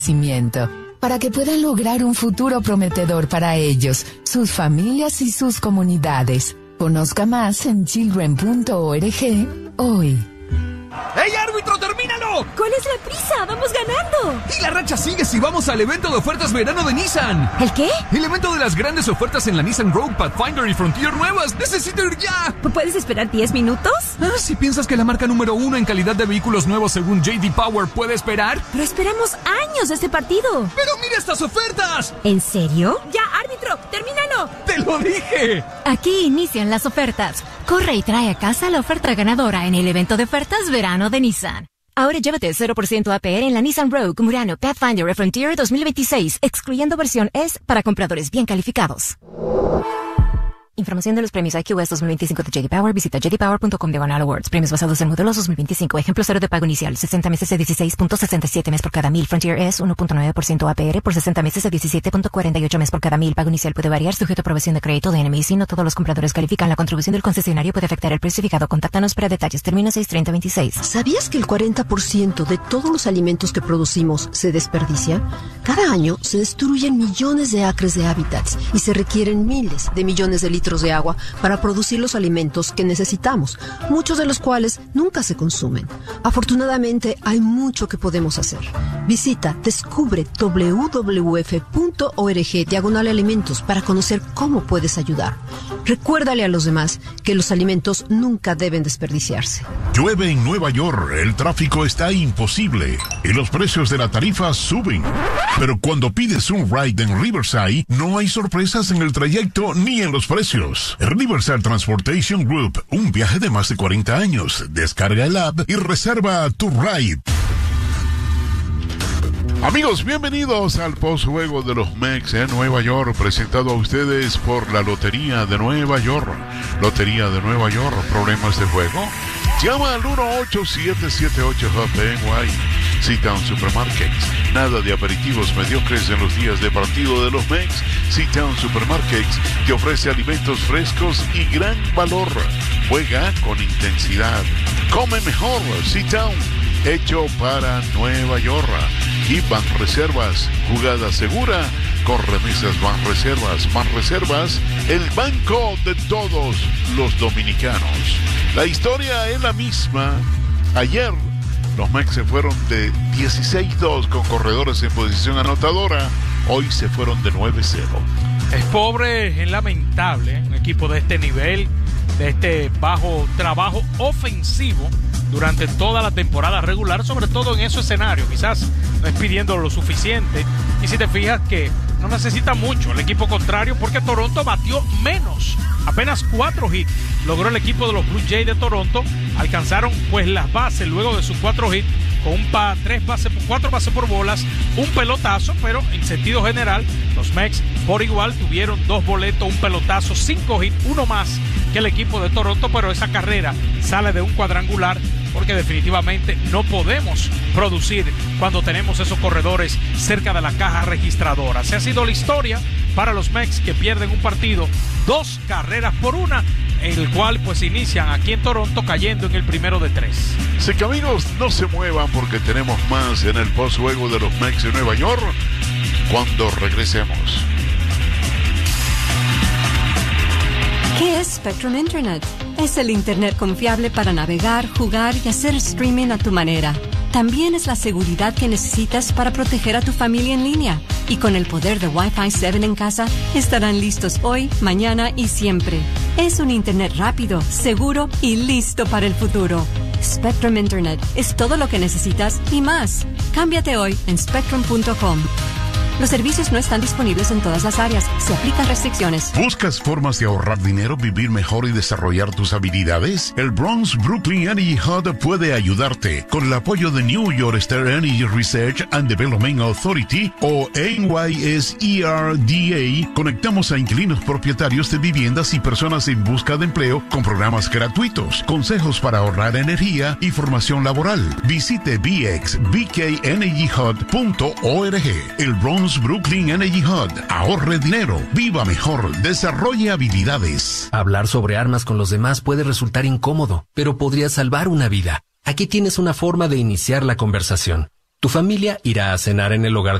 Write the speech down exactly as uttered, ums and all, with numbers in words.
para que puedan lograr un futuro prometedor para ellos, sus familias y sus comunidades. Conozca más en children punto org hoy. ¡Ey, árbitro, termínalo! ¿Cuál es la prisa? ¡Vamos ganando! Y la racha sigue si vamos al evento de ofertas verano de Nissan. ¿El qué? El evento de las grandes ofertas en la Nissan Rogue, Pathfinder y Frontier nuevas. ¡Necesito ir ya! ¿Puedes esperar diez minutos? Ah, si piensas que la marca número uno en calidad de vehículos nuevos según J D Power puede esperar. Pero esperamos años de este partido. ¡Pero mira estas ofertas! ¿En serio? ¡Ya, árbitro! ¡Termínalo! ¡Te lo dije! Aquí inician las ofertas. Corre y trae a casa la oferta ganadora en el evento de ofertas verano de Nissan. Ahora llévate cero por ciento A P R en la Nissan Rogue, Murano, Pathfinder y Frontier dos mil veintiséis, excluyendo versión S para compradores bien calificados. Información de los premios I Q S dos mil veinticinco de J D Power. Visita j d power punto com diagonal awards. Premios basados en modelos dos mil veinticinco. Ejemplo cero de pago inicial. sesenta meses de dieciséis punto sesenta y siete mes por cada mil. Frontier S uno punto nueve por ciento A P R por sesenta meses de diecisiete punto cuarenta y ocho mes por cada mil. Pago inicial puede variar sujeto a aprobación de crédito de N M I. Si no todos los compradores califican, la contribución del concesionario puede afectar el precio fijado. Contáctanos para detalles. Término seis treinta veintiséis. ¿Sabías que el cuarenta por ciento de todos los alimentos que producimos se desperdicia? Cada año se destruyen millones de acres de hábitats y se requieren miles de millones de litros de agua para producir los alimentos que necesitamos, muchos de los cuales nunca se consumen. Afortunadamente, hay mucho que podemos hacer. Visita descubre w w f punto org diagonal alimentos para conocer cómo puedes ayudar. Recuérdale a los demás que los alimentos nunca deben desperdiciarse. Llueve en Nueva York, el tráfico está imposible y los precios de la tarifa suben. Pero cuando pides un ride en Riverside, no hay sorpresas en el trayecto ni en los precios. Riverside Transportation Group, un viaje de más de cuarenta años. Descarga el app y reserva tu ride. Amigos, bienvenidos al postjuego de los Mex en Nueva York, presentado a ustedes por la Lotería de Nueva York. Lotería de Nueva York, ¿problemas de juego? Llama al uno ocho siete siete ocho H U P N Y. Sit-Down Supermarkets. Nada de aperitivos mediocres en los días de partido de los Mex. Sit-Down Supermarkets te ofrece alimentos frescos y gran valor. Juega con intensidad. Come mejor. Sit-Down. Hecho para Nueva York. Y Banreservas, jugada segura con remesas Banreservas. Banreservas, el banco de todos los dominicanos. La historia es la misma. Ayer los Mex se fueron de dieciséis dos con corredores en posición anotadora. Hoy se fueron de nueve cero. Es pobre, es lamentable, un equipo de este nivel, de este bajo trabajo ofensivo durante toda la temporada regular, sobre todo en ese escenario. Quizás no es pidiendo lo suficiente. Y si te fijas que no necesita mucho el equipo contrario, porque Toronto batió menos. Apenas cuatro hits logró el equipo de los Blue Jays de Toronto. Alcanzaron pues las bases luego de sus cuatro hits con un pa, tres bases, cuatro bases por bolas, un pelotazo, pero en sentido general los Mex por igual tuvieron dos boletos, un pelotazo, cinco hits, uno más que el equipo de Toronto, pero esa carrera sale de un cuadrangular porque definitivamente no podemos producir cuando tenemos esos corredores cerca de la caja registradora. Se ha sido la historia para los Mex, que pierden un partido dos carreras por una, en el cual pues inician aquí en Toronto cayendo en el primero de tres. Así que amigos, no se muevan porque tenemos más en el postjuego de los Mex de Nueva York cuando regresemos. ¿Qué es Spectrum Internet? Es el Internet confiable para navegar, jugar y hacer streaming a tu manera. También es la seguridad que necesitas para proteger a tu familia en línea. Y con el poder de Wi-Fi siete en casa, estarán listos hoy, mañana y siempre. Es un Internet rápido, seguro y listo para el futuro. Spectrum Internet es todo lo que necesitas y más. Cámbiate hoy en spectrum punto com. Los servicios no están disponibles en todas las áreas. Se aplican restricciones. ¿Buscas formas de ahorrar dinero, vivir mejor y desarrollar tus habilidades? El Bronx Brooklyn Energy Hub puede ayudarte. Con el apoyo de New York State Energy Research and Development Authority o N Y S E R D A, conectamos a inquilinos propietarios de viviendas y personas en busca de empleo con programas gratuitos, consejos para ahorrar energía y formación laboral. Visite b x b k energy hub punto org. El Bronx Brooklyn Energy Hub. Ahorre dinero, viva mejor, desarrolle habilidades. Hablar sobre armas con los demás puede resultar incómodo, pero podría salvar una vida. Aquí tienes una forma de iniciar la conversación. Tu familia irá a cenar en el hogar